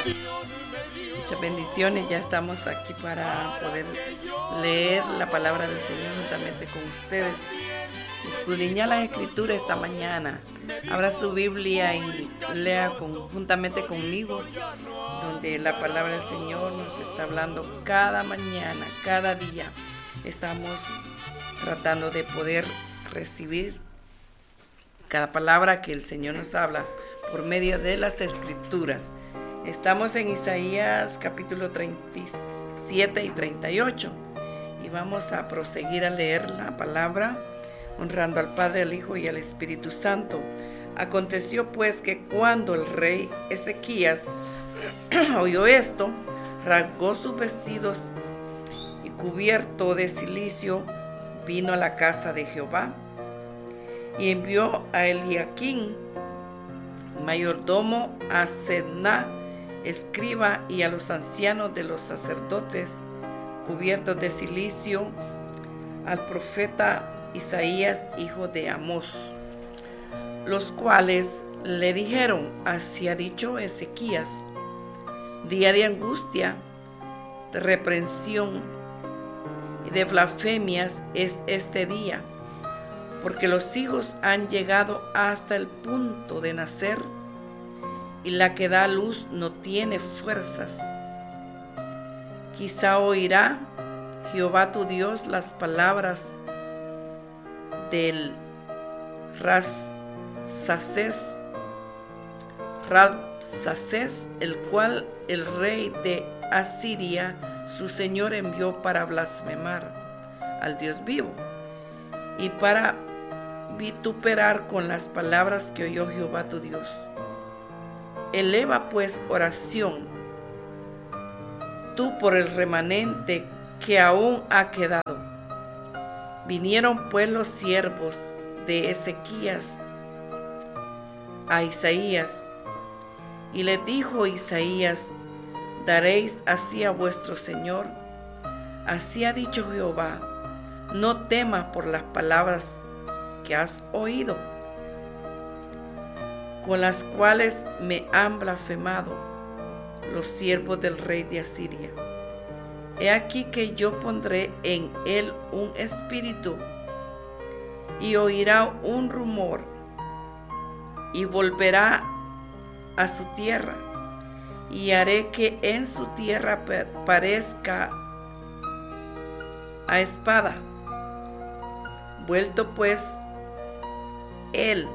Muchas bendiciones, ya estamos aquí para poder leer la palabra del Señor juntamente con ustedes. Escudriñar las Escrituras esta mañana. Abra su Biblia y lea juntamente conmigo, donde la palabra del Señor nos está hablando cada mañana, cada día. Estamos tratando de poder recibir cada palabra que el Señor nos habla por medio de las Escrituras. Estamos en Isaías capítulo 37 y 38 y vamos a proseguir a leer la palabra honrando al Padre, al Hijo y al Espíritu Santo. Aconteció pues que cuando el rey Ezequías oyó esto, rasgó sus vestidos y cubierto de cilicio vino a la casa de Jehová y envió a Eliaquín, mayordomo, a Sebna, escriba, y a los ancianos de los sacerdotes cubiertos de cilicio, al profeta Isaías, hijo de Amós, los cuales le dijeron: así ha dicho Ezequías, día de angustia, de reprensión y de blasfemias es este día, porque los hijos han llegado hasta el punto de nacer y la que da luz no tiene fuerzas. Quizá oirá Jehová tu Dios las palabras del Rabsacés, el cual el rey de Asiria, su señor, envió para blasfemar al Dios vivo y para vituperar con las palabras que oyó Jehová tu Dios. Eleva pues oración tú por el remanente que aún ha quedado. Vinieron pues los siervos de Ezequías a Isaías, y le dijo Isaías: daréis así a vuestro señor. Así ha dicho Jehová: no temas por las palabras que has oído, con las cuales me han blasfemado los siervos del rey de Asiria. He aquí que yo pondré en él un espíritu, y oirá un rumor, y volverá a su tierra, y haré que en su tierra parezca a espada. Vuelto pues él,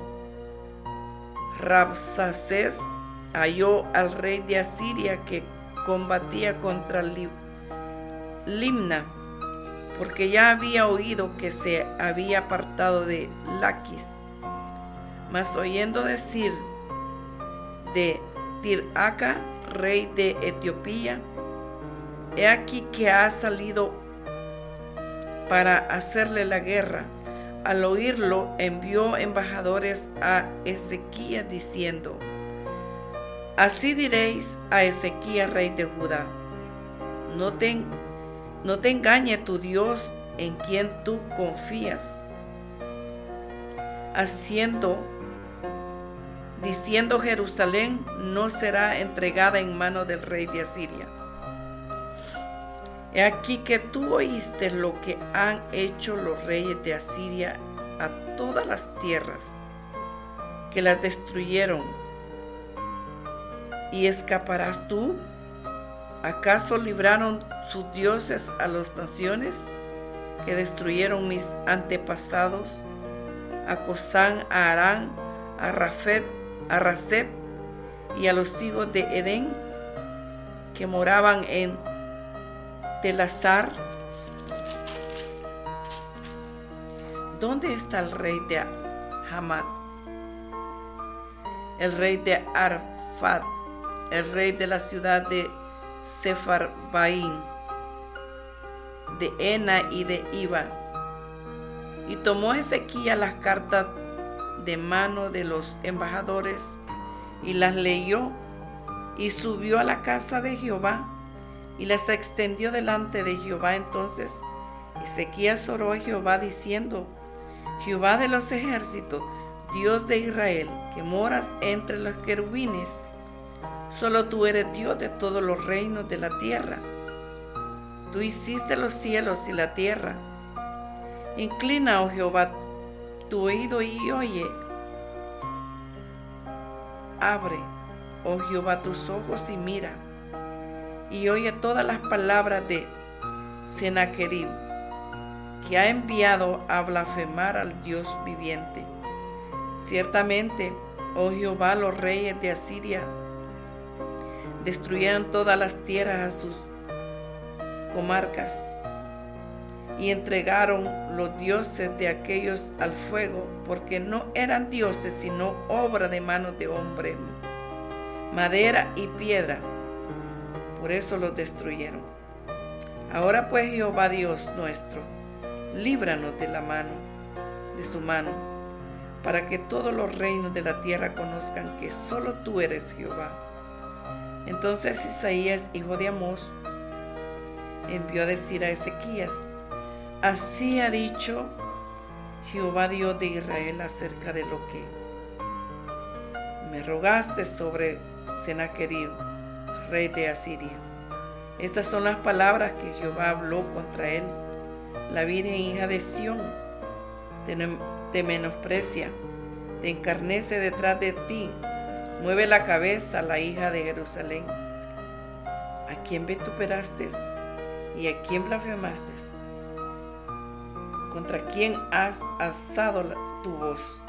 Rabsacés, halló al rey de Asiria que combatía contra Limna, porque ya había oído que se había apartado de Laquis. Mas oyendo decir de Tirhaka, rey de Etiopía, he aquí que ha salido para hacerle la guerra. Al oírlo, envió embajadores a Ezequías diciendo: así diréis a Ezequías, rey de Judá: no te engañe tu Dios en quien tú confías, diciendo Jerusalén no será entregada en mano del rey de Asiria. He aquí que tú oíste lo que han hecho los reyes de Asiria a todas las tierras, que las destruyeron. ¿Y escaparás tú? ¿Acaso libraron sus dioses a las naciones que destruyeron mis antepasados, a Cosán, a Arán, a Rafet, a Raseb y a los hijos de Edén que moraban en Telasar? ¿Dónde está el rey de Hamat, el rey de Arfad, el rey de la ciudad de Sefarbaín, de Ena y de Iba? Y tomó Ezequías las cartas de mano de los embajadores y las leyó, y subió a la casa de Jehová y las extendió delante de Jehová. Entonces Ezequías oró a Jehová diciendo: Jehová de los ejércitos, Dios de Israel, que moras entre los querubines, Solo tú eres Dios de todos los reinos de la tierra. Tú hiciste los cielos y la tierra. Inclina, oh Jehová, tu oído y oye. Abre, oh Jehová, tus ojos y mira, y oye todas las palabras de Sennacherib, que ha enviado a blasfemar al Dios viviente. Ciertamente, oh Jehová, los reyes de Asiria destruyeron todas las tierras a sus comarcas y entregaron los dioses de aquellos al fuego, porque no eran dioses sino obra de manos de hombre, madera y piedra. Por eso los destruyeron. Ahora pues, Jehová Dios nuestro, líbranos de su mano, para que todos los reinos de la tierra conozcan que solo tú eres Jehová. Entonces Isaías, hijo de Amós, envió a decir a Ezequías: así ha dicho Jehová Dios de Israel acerca de lo que me rogaste sobre Sennacherib, rey de Asiria. Estas son las palabras que Jehová habló contra él. La virgen hija de Sión te menosprecia, te encarnece detrás de ti, mueve la cabeza la hija de Jerusalén. ¿A quién vituperaste y a quién blasfemaste? ¿Contra quién has alzado tu voz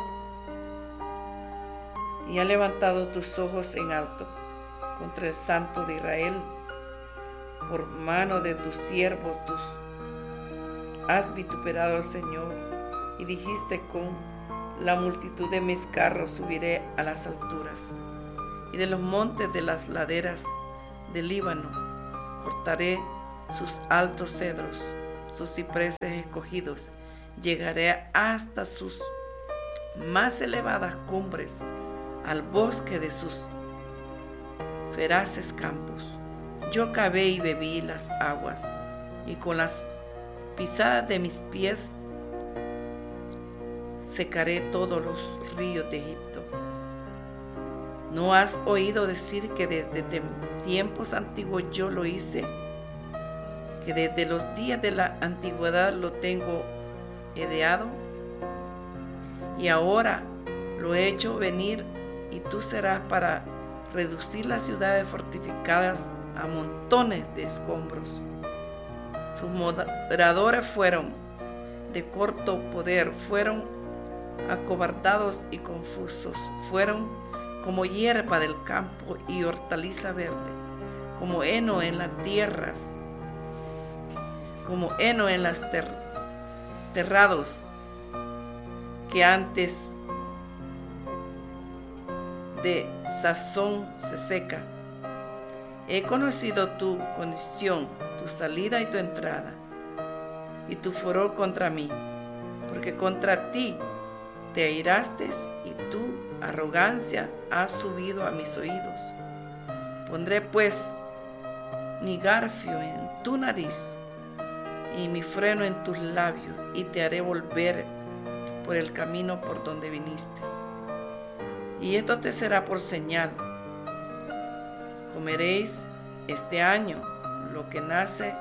y has levantado tus ojos en alto? Contra el Santo de Israel. Por mano de tus siervos has vituperado al Señor, y dijiste: con la multitud de mis carros subiré a las alturas, y de los montes de las laderas del Líbano cortaré sus altos cedros, sus cipreses escogidos, llegaré hasta sus más elevadas cumbres, al bosque de sus feraces campos. Yo cavé y bebí las aguas, y con las pisadas de mis pies secaré todos los ríos de Egipto. ¿No has oído decir que desde tiempos antiguos yo lo hice? Que desde los días de la antigüedad lo tengo ideado, y ahora lo he hecho venir, y tú serás para reducir las ciudades fortificadas a montones de escombros. Sus moradores fueron de corto poder, fueron acobardados y confusos, fueron como hierba del campo y hortaliza verde, como heno en las tierras, como heno en las terrados, que antes de sazón se seca. He conocido tu condición, tu salida y tu entrada, y tu furor contra mí, porque contra ti te airaste, y tu arrogancia ha subido a mis oídos. Pondré pues mi garfio en tu nariz y mi freno en tus labios, y te haré volver por el camino por donde viniste. Y esto te será por señal: comeréis este año lo que nace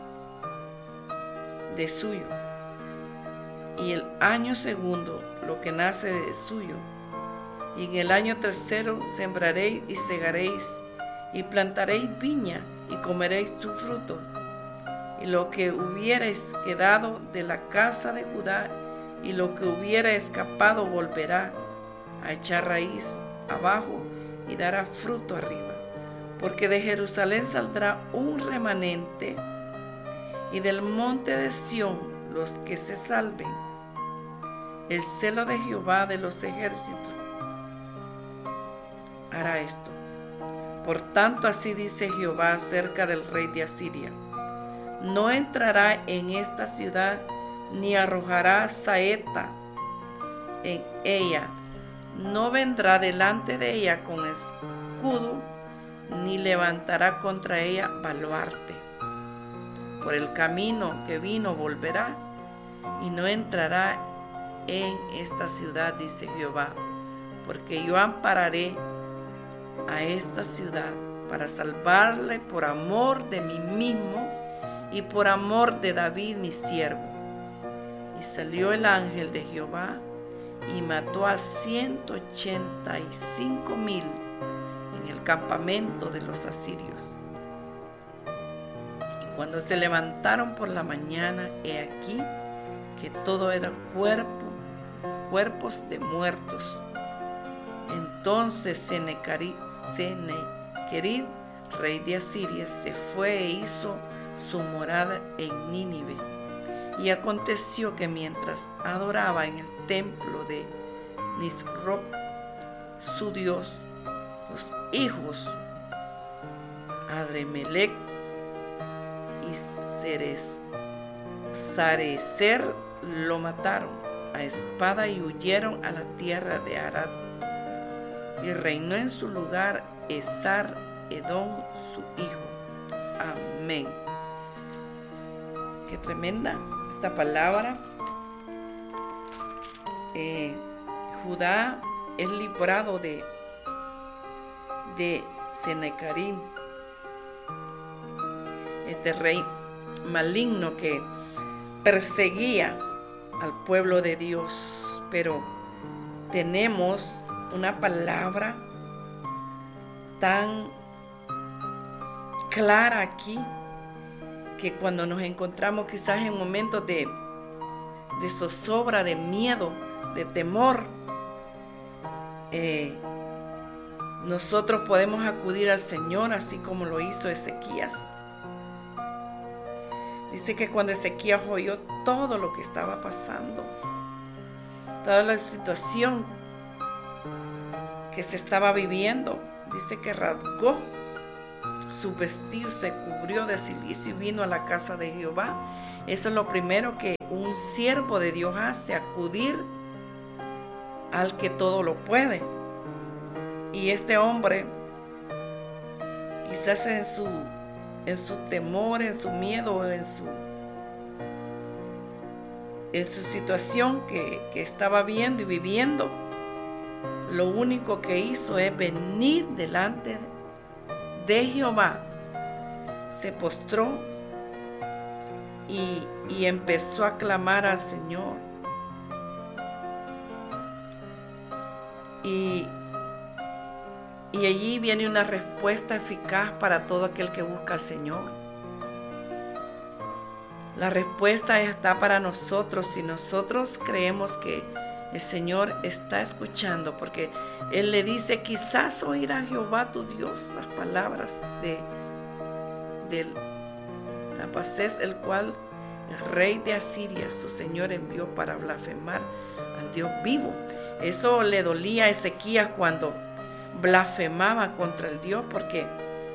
de suyo, y el año segundo lo que nace de suyo, y en el año tercero sembraréis y segaréis, y plantaréis viña y comeréis su fruto. Y lo que hubierais quedado de la casa de Judá y lo que hubiera escapado volverá a echar raíz abajo y dará fruto arriba, porque de Jerusalén saldrá un remanente, y del monte de Sión los que se salven. El celo de Jehová de los ejércitos hará esto. Por tanto, así dice Jehová acerca del rey de Asiria: no entrará en esta ciudad, ni arrojará saeta en ella, no vendrá delante de ella con escudo, ni levantará contra ella baluarte. Por el camino que vino volverá, y no entrará en esta ciudad, dice Jehová, porque yo ampararé a esta ciudad para salvarle por amor de mí mismo y por amor de David mi siervo. Y salió el ángel de Jehová y mató a 185,000 en el campamento de los asirios. Y cuando se levantaron por la mañana, he aquí que todo era cuerpos de muertos. Entonces Senequerib, rey de Asiria, se fue e hizo su morada en Nínive. Y aconteció que mientras adoraba en el templo de Nisroch, su dios, los hijos Adremelech y Sarecer lo mataron a espada y huyeron a la tierra de Arad. Y reinó en su lugar Esar-Edom, su hijo. Amén. Qué tremenda esta palabra. Judá es librado de Senequerib, este rey maligno que perseguía al pueblo de Dios. Pero tenemos una palabra tan clara aquí, que cuando nos encontramos quizás en momentos de zozobra, de miedo, de temor, nosotros podemos acudir al Señor, así como lo hizo Ezequías. Dice que cuando Ezequías oyó todo lo que estaba pasando, toda la situación que se estaba viviendo, dice que rasgó su vestido, se cubrió de cilicio y vino a la casa de Jehová. Eso es lo primero que un siervo de Dios hace, acudir al que todo lo puede. Y este hombre, quizás en su temor, en su miedo, en su situación que estaba viendo y viviendo, lo único que hizo es venir delante de Jehová. Se postró y empezó a clamar al Señor. Y allí viene una respuesta eficaz para todo aquel que busca al Señor. La respuesta está para nosotros si nosotros creemos que el Señor está escuchando, porque Él le dice: quizás oirá Jehová tu Dios las palabras de Rabsacés, el cual el rey de Asiria, su señor, envió para blasfemar al Dios vivo. Eso le dolía a Ezequías cuando blasfemaba contra el Dios, porque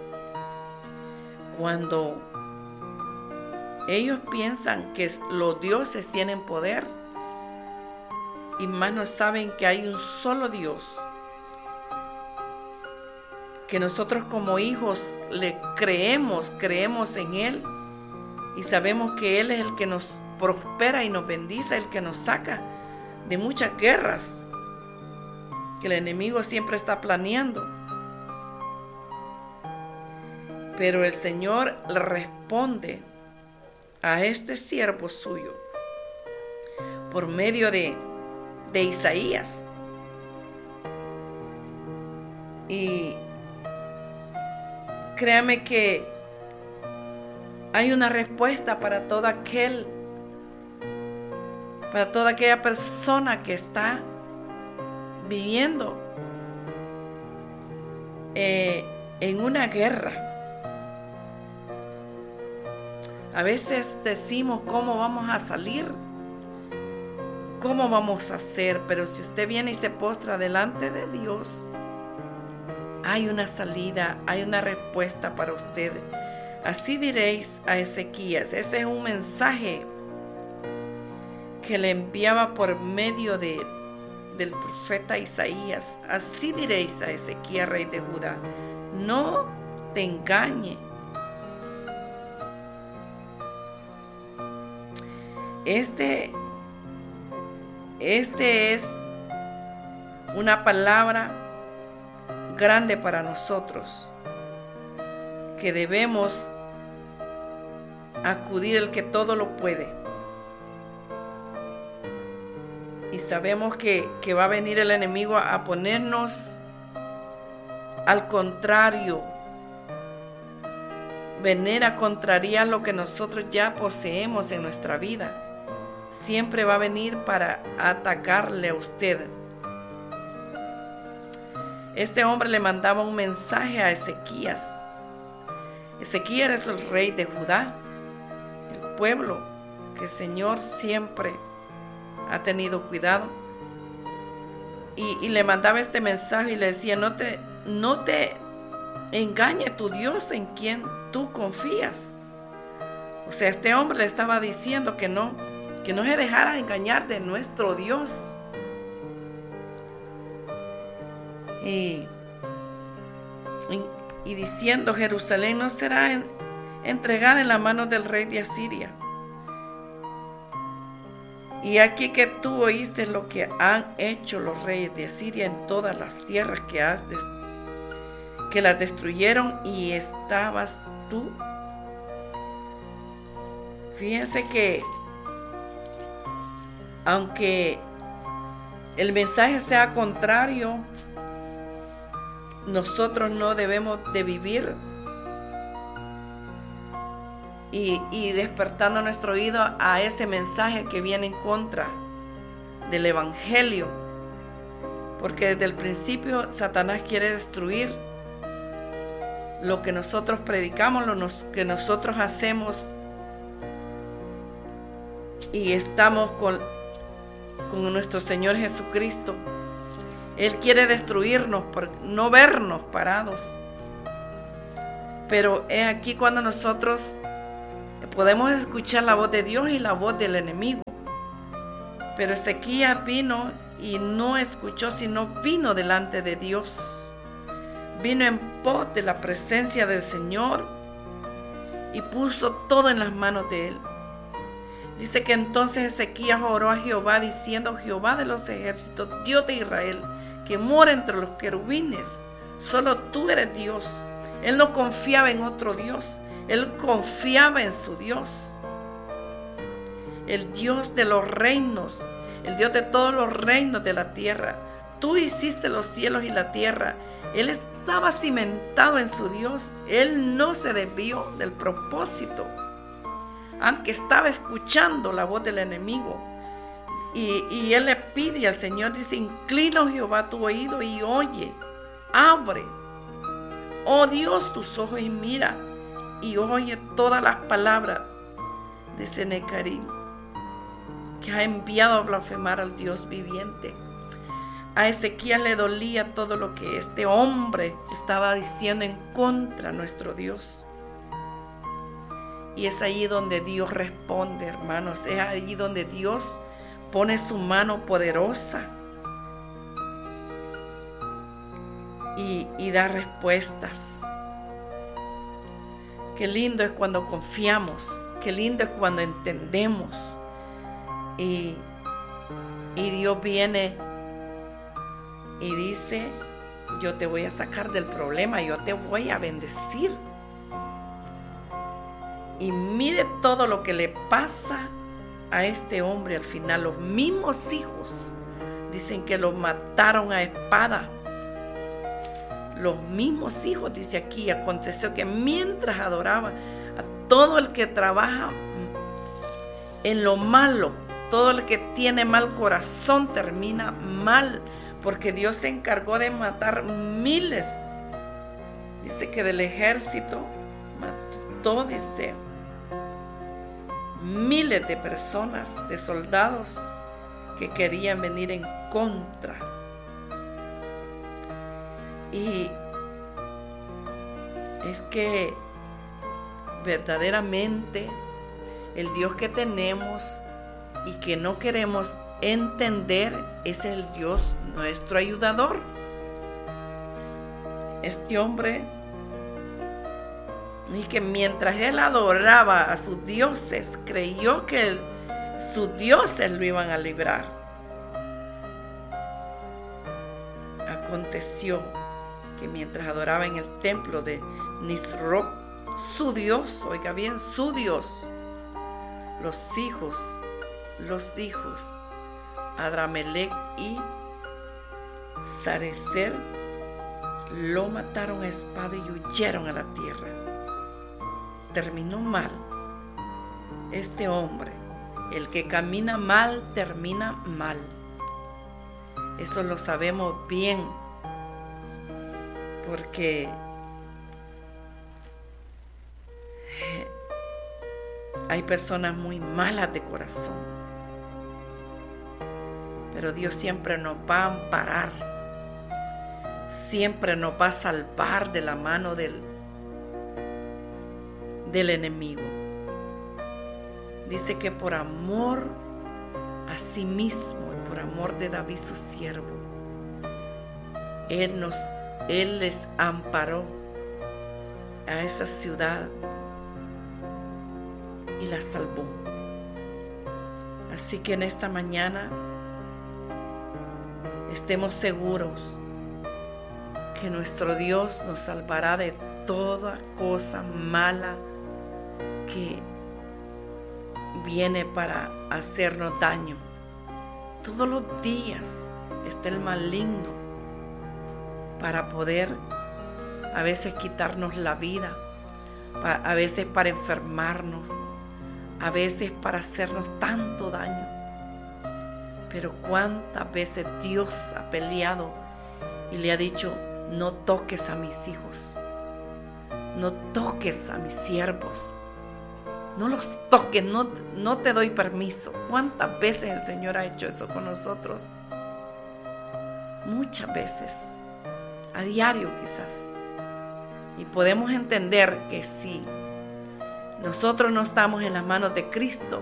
cuando ellos piensan que los dioses tienen poder, y más no saben que hay un solo Dios, que nosotros como hijos le creemos en Él, y sabemos que Él es el que nos prospera y nos bendice, el que nos saca de muchas guerras que el enemigo siempre está planeando. Pero el Señor le responde a este siervo suyo por medio de Isaías. Y créame que hay una respuesta para toda aquella persona que está viviendo en una guerra. A veces decimos: ¿cómo vamos a salir? ¿Cómo vamos a hacer? Pero si usted viene y se postra delante de Dios, hay una salida, hay una respuesta para usted. Así diréis a Ezequías. Ese es un mensaje que le enviaba por medio del profeta Isaías. Así diréis a Ezequías, rey de Judá: no te engañe. Este es una palabra grande para nosotros, que debemos acudir al que todo lo puede. Y sabemos que va a venir el enemigo a ponernos al contrario, venir a contrariar lo que nosotros ya poseemos en nuestra vida. Siempre va a venir para atacarle a usted. Este hombre le mandaba un mensaje a Ezequías. Ezequías es el rey de Judá, el pueblo que el Señor siempre ha tenido cuidado. Y le mandaba este mensaje y le decía, no te engañe tu Dios en quien tú confías. O sea, este hombre le estaba diciendo que no se dejara engañar de nuestro Dios. Y diciendo, Jerusalén no será entregada en la mano del rey de Asiria. Y aquí que tú oíste lo que han hecho los reyes de Asiria en todas las tierras que las destruyeron, y estabas tú. Fíjense que aunque el mensaje sea contrario, nosotros no debemos de vivir y despertando nuestro oído a ese mensaje que viene en contra del Evangelio, porque desde el principio Satanás quiere destruir lo que nosotros predicamos, lo que nosotros hacemos, y estamos con nuestro Señor Jesucristo. Él quiere destruirnos por no vernos parados. Pero es aquí cuando nosotros podemos escuchar la voz de Dios y la voz del enemigo. Pero Ezequías vino y no escuchó, sino vino delante de Dios. Vino en pos de la presencia del Señor y puso todo en las manos de Él. Dice que entonces Ezequías oró a Jehová diciendo, Jehová de los ejércitos, Dios de Israel, que mora entre los querubines, solo tú eres Dios. Él no confiaba en otro Dios, él confiaba en su Dios, el Dios de los reinos, el Dios de todos los reinos de la tierra. Tú hiciste los cielos y la tierra. Él estaba cimentado en su Dios. Él no se desvió del propósito, aunque estaba escuchando la voz del enemigo. Y él le pide al Señor, dice, inclina, Jehová, tu oído y oye, abre, oh Dios, tus ojos y mira, y oye todas las palabras de Sennacherib, que ha enviado a blasfemar al Dios viviente. A Ezequías le dolía todo lo que este hombre estaba diciendo en contra de nuestro Dios. Y es ahí donde Dios responde, hermanos. Es ahí donde Dios pone su mano poderosa y da respuestas. Qué lindo es cuando confiamos. Qué lindo es cuando entendemos. Y Dios viene y dice, yo te voy a sacar del problema, yo te voy a bendecir. Y mire todo lo que le pasa a este hombre al final. Los mismos hijos dicen que lo mataron a espada. Los mismos hijos, dice aquí, aconteció que mientras adoraba a todo el que trabaja en lo malo, todo el que tiene mal corazón termina mal, porque Dios se encargó de matar miles. Dice que del ejército mató, dice, miles de personas, de soldados que querían venir en contra. Y es que verdaderamente el Dios que tenemos y que no queremos entender es el Dios nuestro ayudador. Este hombre, y que mientras él adoraba a sus dioses, creyó que sus dioses lo iban a librar. Aconteció que mientras adoraba en el templo de Nisroch, su Dios, oiga bien, su Dios, los hijos, Adramelech y Sarecer lo mataron a espada y huyeron a la tierra. Terminó mal. Este hombre, el que camina mal, termina mal. Eso lo sabemos bien, porque hay personas muy malas de corazón, pero Dios siempre nos va a amparar, siempre nos va a salvar de la mano del enemigo. Dice que por amor a sí mismo y por amor de David su siervo, Él les amparó a esa ciudad y la salvó. Así que en esta mañana estemos seguros que nuestro Dios nos salvará de toda cosa mala que viene para hacernos daño. Todos los días está el maligno para poder a veces quitarnos la vida, a veces para enfermarnos, a veces para hacernos tanto daño. Pero cuántas veces Dios ha peleado y le ha dicho: no toques a mis hijos, no toques a mis siervos, no los toques, no te doy permiso. ¿Cuántas veces el Señor ha hecho eso con nosotros? Muchas veces, a diario quizás. Y podemos entender que si nosotros no estamos en las manos de Cristo,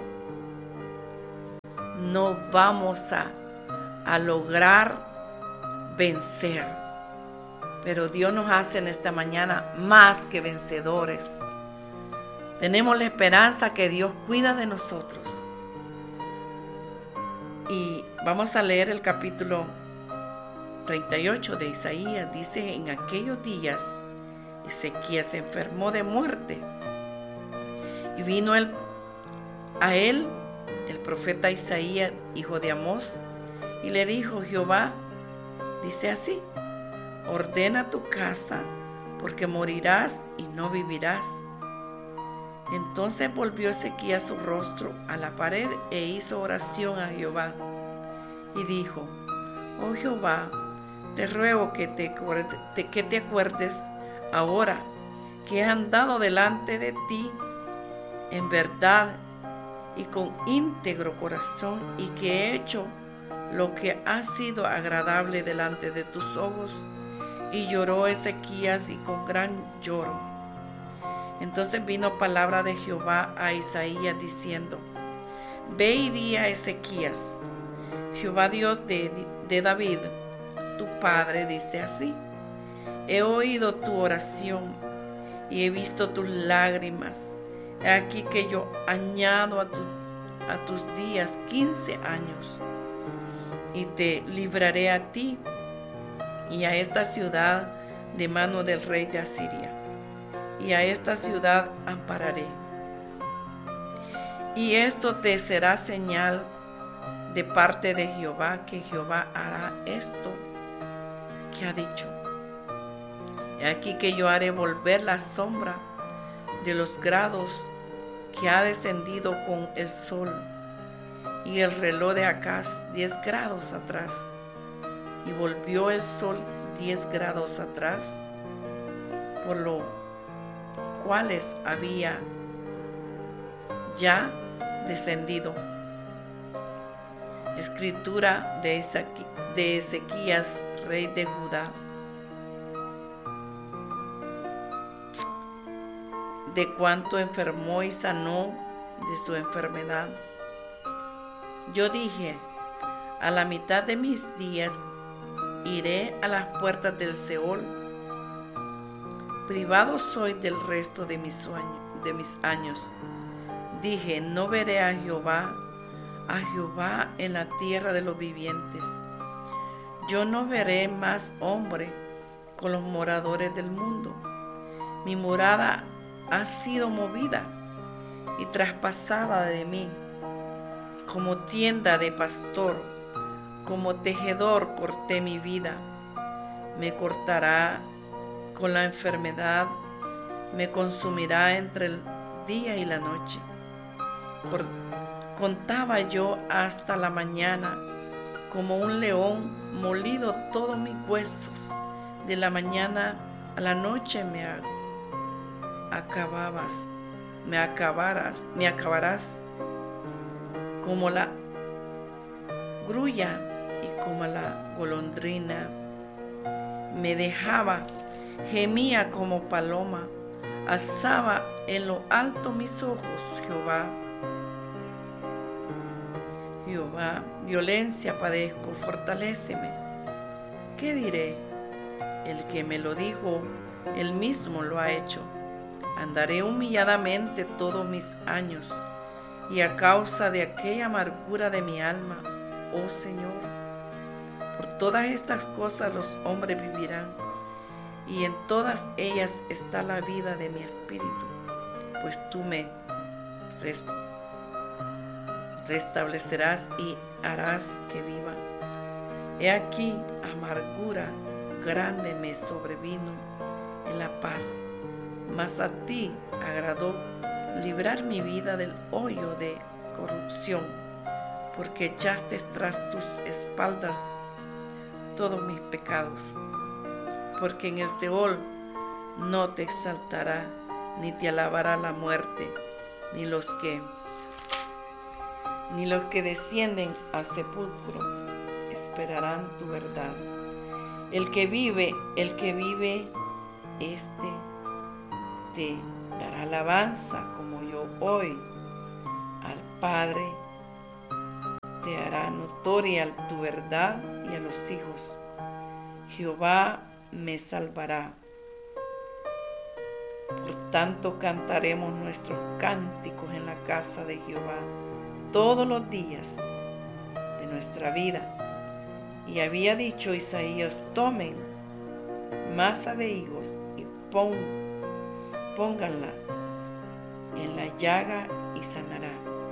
no vamos a lograr vencer. Pero Dios nos hace en esta mañana más que vencedores. Tenemos la esperanza que Dios cuida de nosotros. Y vamos a leer el capítulo 38 de Isaías. Dice: en aquellos días Ezequías se enfermó de muerte, y vino a él el profeta Isaías, hijo de Amós, y le dijo: Jehová dice así: ordena tu casa, porque morirás y no vivirás. Entonces volvió Ezequías su rostro a la pared e hizo oración a Jehová y dijo: oh Jehová, te ruego que te acuerdes ahora que he andado delante de ti en verdad y con íntegro corazón, y que he hecho lo que ha sido agradable delante de tus ojos. Y lloró Ezequías y con gran lloro. Entonces vino palabra de Jehová a Isaías diciendo: ve y di a Ezequías: Jehová Dios de David, tu padre, dice así: he oído tu oración y he visto tus lágrimas. He aquí que yo añado a tus días 15 años, y te libraré a ti y a esta ciudad de mano del rey de Asiria, y a esta ciudad ampararé. Y esto te será señal de parte de Jehová, que Jehová hará esto que ha dicho. He aquí que yo haré volver la sombra de los grados que ha descendido con el sol, y el reloj de Acaz 10 grados atrás, y volvió el sol 10 grados atrás, por lo cuales había ya descendido. Escritura de Ezequías, rey de Judá, de cuánto enfermó y sanó de su enfermedad. Yo dije: a la mitad de mis días iré a las puertas del Seol. Privado soy del resto de mis años. Dije: no veré a Jehová en la tierra de los vivientes. Yo no veré más hombre con los moradores del mundo. Mi morada ha sido movida y traspasada de mí. Como tienda de pastor, como tejedor corté mi vida. Me cortará con la enfermedad, me consumirá entre el día y la noche. Contaba yo hasta la mañana, como un león molido todos mis huesos. De la mañana a la noche me acabarás como la grulla y como la golondrina. Me dejaba, gemía como paloma, alzaba en lo alto mis ojos, Jehová, violencia padezco, fortaléceme. ¿Qué diré? El que me lo dijo, él mismo lo ha hecho. Andaré humilladamente todos mis años, y a causa de aquella amargura de mi alma, oh Señor, por todas estas cosas los hombres vivirán, y en todas ellas está la vida de mi espíritu, pues tú me restablecerás y harás que viva. He aquí, amargura grande me sobrevino en la paz, mas a ti agradó librar mi vida del hoyo de corrupción, porque echaste tras tus espaldas todos mis pecados. Porque en el Seol no te exaltará, ni te alabará la muerte, ni los que descienden al sepulcro esperarán tu verdad. El que vive, este te dará alabanza, como yo hoy al Padre te hará notoria tu verdad, y a los hijos. Jehová me salvará. Por tanto cantaremos nuestros cánticos en la casa de Jehová todos los días de nuestra vida. Y había dicho Isaías: tomen masa de higos y pónganla en la llaga y sanará.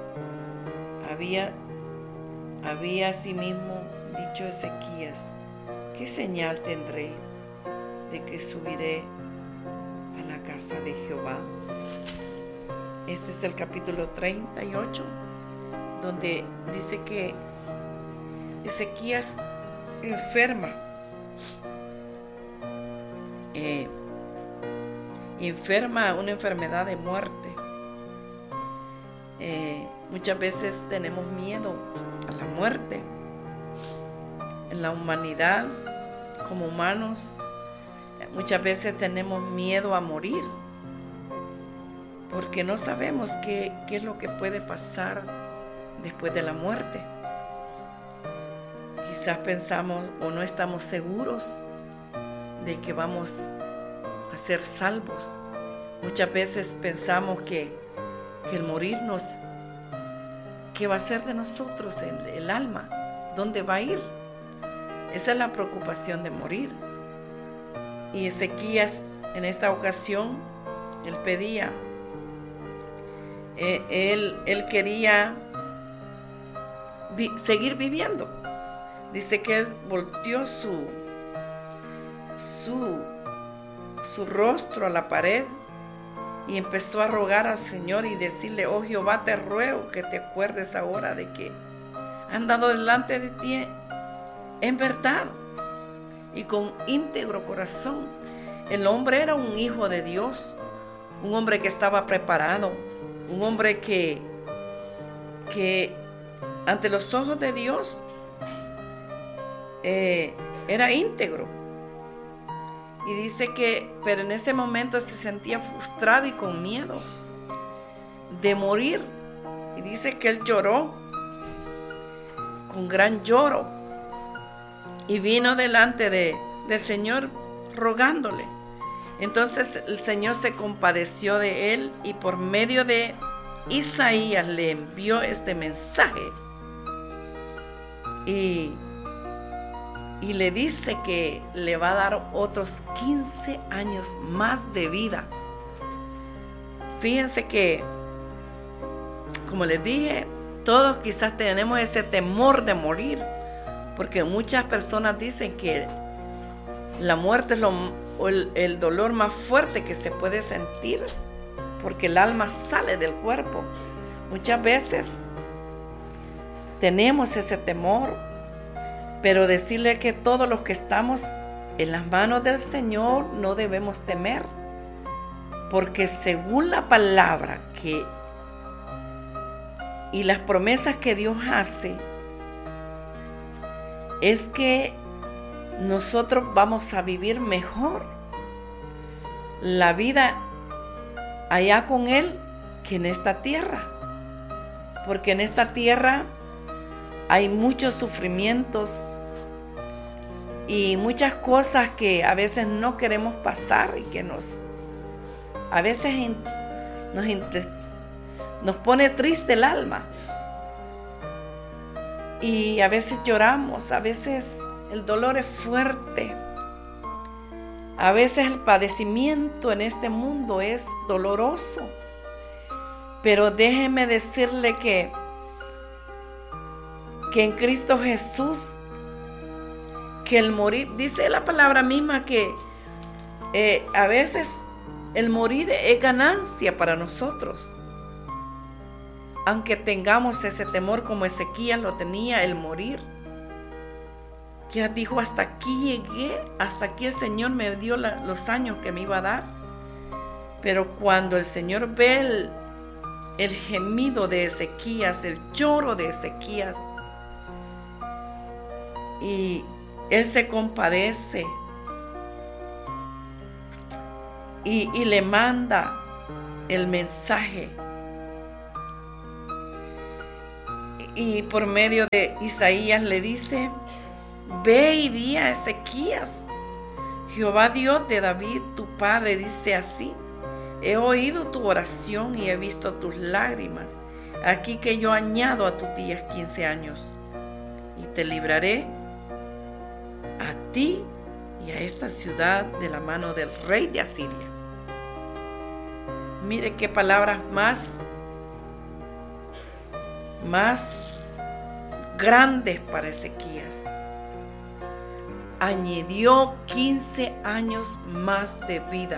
Había asimismo dicho Ezequías: ¿qué señal tendré de que subiré a la casa de Jehová? Este es el capítulo 38, donde dice que Ezequías enferma una enfermedad de muerte. Muchas veces tenemos miedo a la muerte. En la humanidad, como humanos, muchas veces tenemos miedo a morir, porque no sabemos qué es lo que puede pasar después de la muerte. Quizás pensamos o no estamos seguros de que vamos a ser salvos. Muchas veces pensamos que el morirnos, ¿qué va a ser de nosotros el alma? ¿Dónde va a ir? Esa es la preocupación de morir. Y Ezequías, en esta ocasión, él pedía, él quería seguir viviendo. Dice que él volteó su rostro a la pared y empezó a rogar al Señor y decirle: oh Jehová, te ruego que te acuerdes ahora de que han dado delante de ti en verdad y con íntegro corazón. El hombre era un hijo de Dios, un hombre que estaba preparado, un hombre que ante los ojos de Dios era íntegro. Y dice pero en ese momento se sentía frustrado y con miedo de morir. Y dice que él lloró con gran lloro y vino delante del Señor rogándole. Entonces el Señor se compadeció de él y por medio de Isaías le envió este mensaje. Y y le dice que le va a dar otros 15 años más de vida. Fíjense que, como les dije, todos quizás tenemos ese temor de morir, porque muchas personas dicen que la muerte es el dolor más fuerte que se puede sentir, porque el alma sale del cuerpo. Muchas veces tenemos ese temor, pero decirle que todos los que estamos en las manos del Señor no debemos temer, porque según la palabra y las promesas que Dios hace, es que nosotros vamos a vivir mejor la vida allá con Él que en esta tierra, porque en esta tierra hay muchos sufrimientos y muchas cosas que a veces no queremos pasar y que a veces nos pone triste el alma, y a veces lloramos, a veces el dolor es fuerte, a veces el padecimiento en este mundo es doloroso, pero déjeme decirle que en Cristo Jesús, que el morir, dice la palabra misma que a veces el morir es ganancia para nosotros. Aunque tengamos ese temor como Ezequías lo tenía, el morir. Que dijo, hasta aquí llegué, hasta aquí el Señor me dio los años que me iba a dar. Pero cuando el Señor ve el gemido de Ezequías, el lloro de Ezequías, y Él se compadece y le manda el mensaje. Y por medio de Isaías le dice, ve y di a Ezequías, Jehová Dios de David, tu padre, dice así, he oído tu oración y he visto tus lágrimas, aquí que yo añado a tus días 15 años, y te libraré a ti y a esta ciudad de la mano del rey de Asiria. Mire qué palabras más grandes para Ezequías. Añadió 15 años más de vida.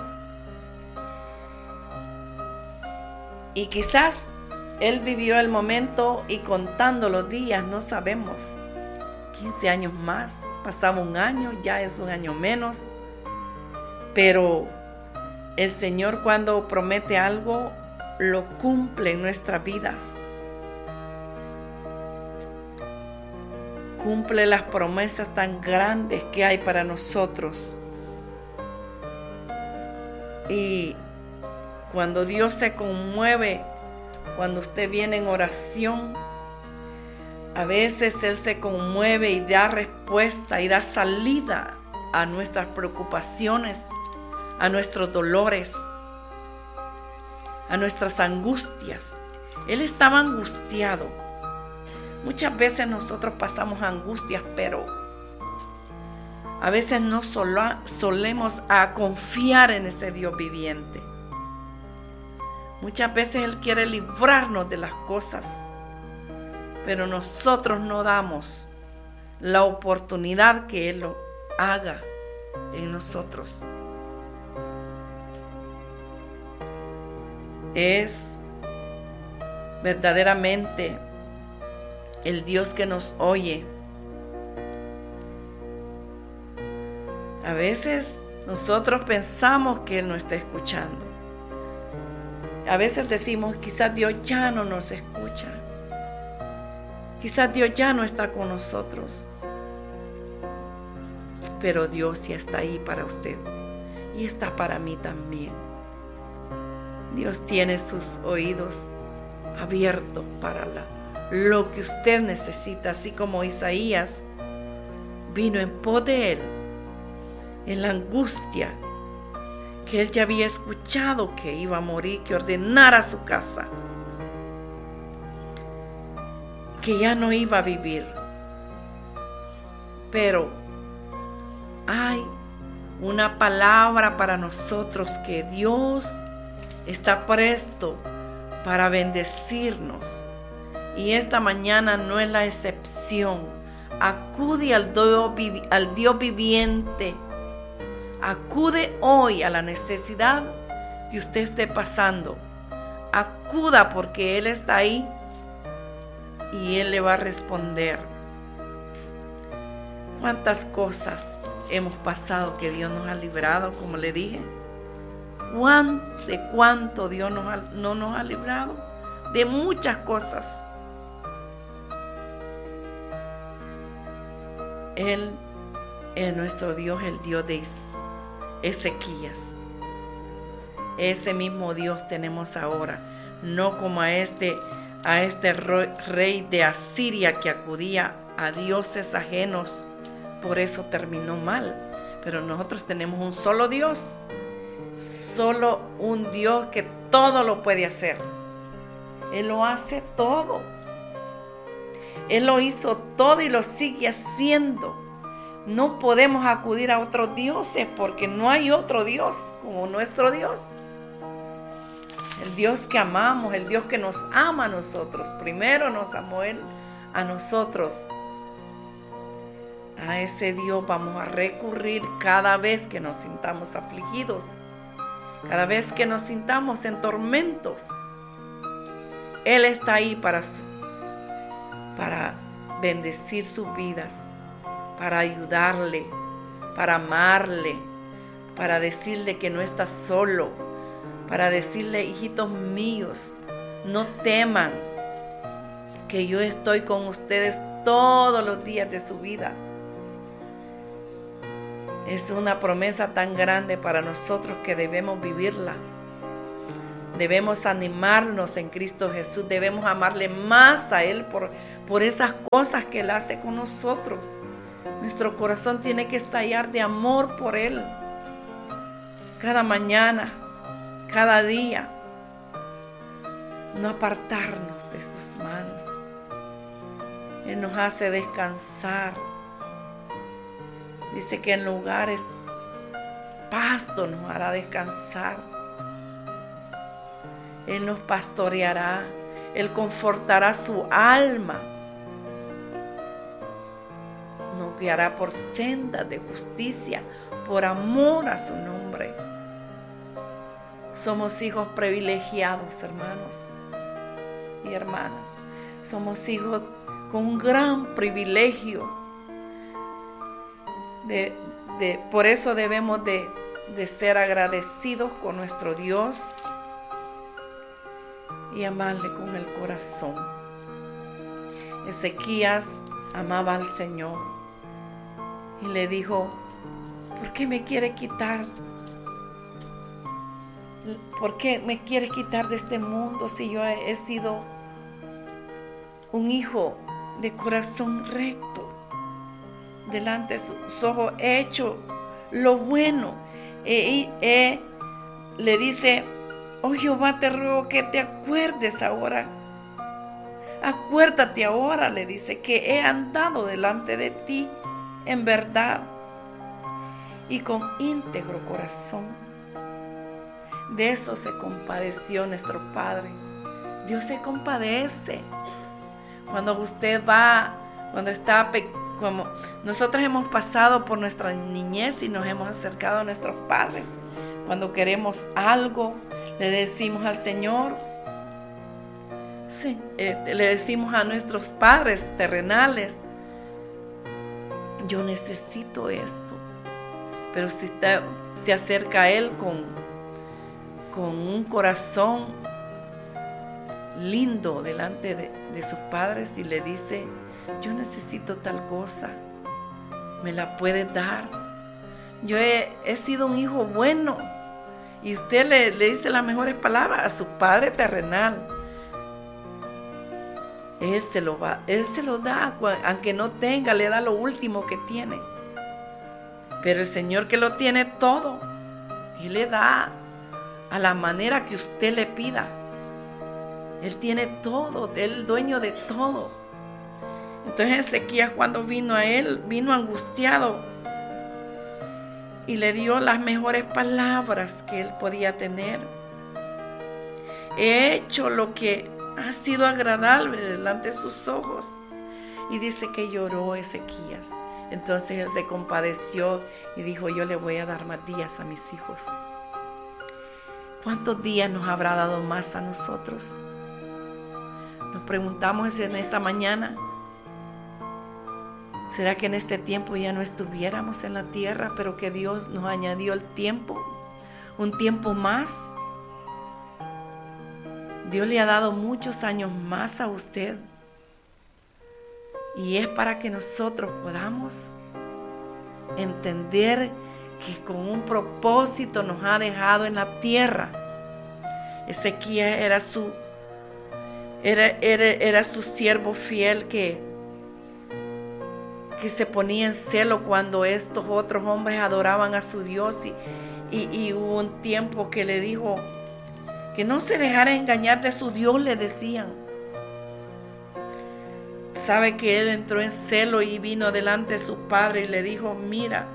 Y quizás él vivió el momento y contando los días, no sabemos. 15 años más, pasaba un año, ya es un año menos. Pero el Señor, cuando promete algo, lo cumple en nuestras vidas. Cumple las promesas tan grandes que hay para nosotros. Y cuando Dios se conmueve, cuando usted viene en oración, a veces Él se conmueve y da respuesta y da salida a nuestras preocupaciones, a nuestros dolores, a nuestras angustias. Él estaba angustiado. Muchas veces nosotros pasamos angustias, pero a veces no solemos a confiar en ese Dios viviente. Muchas veces Él quiere librarnos de las cosas, pero nosotros no damos la oportunidad que Él lo haga en nosotros. Es verdaderamente el Dios que nos oye. A veces nosotros pensamos que Él no está escuchando. A veces decimos, quizás Dios ya no nos escucha. Quizás Dios ya no está con nosotros. Pero Dios ya está ahí para usted y está para mí también. Dios tiene sus oídos abiertos para lo que usted necesita, así como Isaías vino en pos de Él, en la angustia, que él ya había escuchado que iba a morir, que ordenara su casa, que ya no iba a vivir. pero hay una palabra para nosotros que Dios está presto para bendecirnos. Y esta mañana no es la excepción. Acude al Dios viviente. Acude hoy a la necesidad que usted esté pasando. Acuda porque Él está ahí y Él le va a responder. ¿Cuántas cosas hemos pasado que Dios nos ha librado, como le dije? ¿De cuánto Dios no nos ha librado? De muchas cosas. Él es nuestro Dios, el Dios de Ezequías. Ese mismo Dios tenemos ahora, no como a este rey de Asiria que acudía a dioses ajenos. Por eso terminó mal. Pero nosotros tenemos un solo Dios, solo un Dios que todo lo puede hacer. Él lo hace todo. Él lo hizo todo y lo sigue haciendo. No podemos acudir a otros dioses porque no hay otro Dios como nuestro Dios. El Dios que amamos, el Dios que nos ama a nosotros. Primero nos amó Él a nosotros. A ese Dios vamos a recurrir cada vez que nos sintamos afligidos, cada vez que nos sintamos en tormentos. Él está ahí para bendecir sus vidas, para ayudarle, para amarle, para decirle que no está solo, para decirle: hijitos míos, no teman, que yo estoy con ustedes todos los días de su vida. Es una promesa tan grande para nosotros que debemos vivirla. Debemos animarnos en Cristo Jesús. Debemos amarle más a Él por esas cosas que Él hace con nosotros. Nuestro corazón tiene que estallar de amor por Él. Cada mañana, cada día. No apartarnos de sus manos. Él nos hace descansar. Dice que en lugares pasto nos hará descansar. Él nos pastoreará. Él confortará su alma. Nos guiará por sendas de justicia, por amor a su nombre. Somos hijos privilegiados, hermanos y hermanas. Somos hijos con un gran privilegio. Por eso debemos de ser agradecidos con nuestro Dios y amarle con el corazón. Ezequías amaba al Señor y le dijo: ¿por qué me quieres quitar? ¿Por qué me quieres quitar de este mundo si yo he sido un hijo de corazón recto? Delante de sus ojos he hecho lo bueno. Le dice: oh Jehová, te ruego que te acuerdes ahora. Acuérdate ahora, le dice, que he andado delante de ti en verdad y con íntegro corazón. De eso se compadeció nuestro Padre. Dios se compadece. Cuando usted va, como nosotros hemos pasado por nuestra niñez y nos hemos acercado a nuestros padres. Cuando queremos algo, le decimos al Señor, le decimos a nuestros padres terrenales: yo necesito esto. Pero si se acerca a Él con un corazón lindo delante de sus padres y le dice: yo necesito tal cosa, ¿me la puedes dar? Yo he sido un hijo bueno. Y usted le dice las mejores palabras a su Padre terrenal. Él se lo da, aunque no tenga, le da lo último que tiene. Pero el Señor, que lo tiene todo, Él le da a la manera que usted le pida. Él tiene todo, Él es el dueño de todo. Entonces Ezequías, cuando vino a él, vino angustiado y le dio las mejores palabras que él podía tener. He hecho lo que ha sido agradable delante de sus ojos. Y dice que lloró Ezequías. Entonces él se compadeció y dijo: yo le voy a dar más días a mis hijos. ¿Cuántos días nos habrá dado más a nosotros? Nos preguntamos en esta mañana: ¿será que en este tiempo ya no estuviéramos en la tierra, pero que Dios nos añadió el tiempo, un tiempo más? Dios le ha dado muchos años más a usted, y es para que nosotros podamos entender que con un propósito nos ha dejado en la tierra. Ezequías era su siervo fiel que se ponía en celo cuando estos otros hombres adoraban a su Dios, y hubo un tiempo que le dijo que no se dejara engañar de su Dios, le decían. Sabe que él entró en celo y vino delante de su padre y le dijo: mira,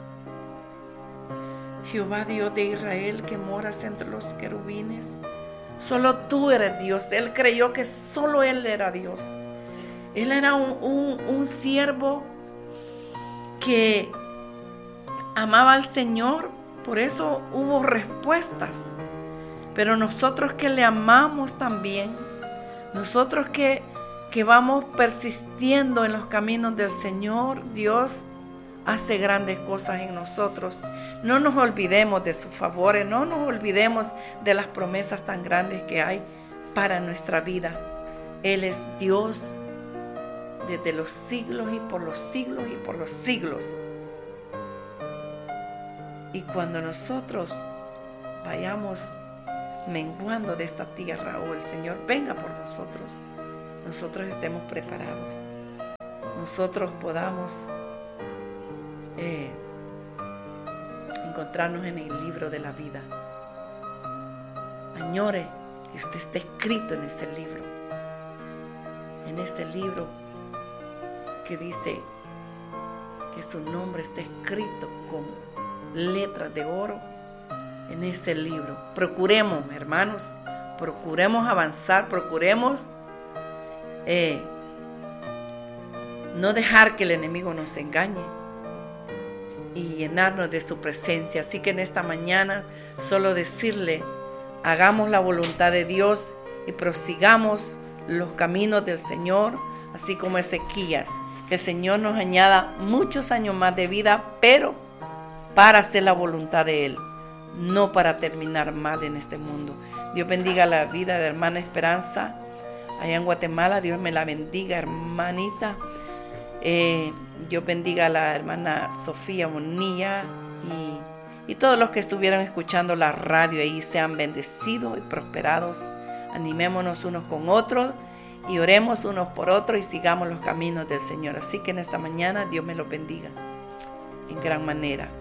Jehová Dios de Israel, que moras entre los querubines, solo tú eres Dios. Él creyó que solo él era Dios. Él era un siervo que amaba al Señor, por eso hubo respuestas. Pero nosotros que le amamos también, nosotros que vamos persistiendo en los caminos del Señor, Dios hace grandes cosas en nosotros. No nos olvidemos de sus favores, no nos olvidemos de las promesas tan grandes que hay para nuestra vida. Él es Dios desde los siglos y por los siglos y por los siglos. Y cuando nosotros vayamos menguando de esta tierra, o el Señor venga por nosotros, nosotros estemos preparados, nosotros podamos encontrarnos en el libro de la vida. Añore que usted esté escrito en ese libro que dice que su nombre está escrito con letras de oro en ese libro. Procuremos, hermanos, procuremos avanzar, procuremos no dejar que el enemigo nos engañe y llenarnos de su presencia. Así que en esta mañana solo decirle: hagamos la voluntad de Dios y prosigamos los caminos del Señor, así como Ezequías. Que el Señor nos añada muchos años más de vida, pero para hacer la voluntad de Él, no para terminar mal en este mundo. Dios bendiga la vida de hermana Esperanza allá en Guatemala. Dios me la bendiga, hermanita. Dios bendiga a la hermana Sofía Monilla y todos los que estuvieron escuchando la radio ahí. Sean bendecidos y prosperados. Animémonos unos con otros y oremos unos por otros y sigamos los caminos del Señor. Así que en esta mañana Dios me los bendiga en gran manera.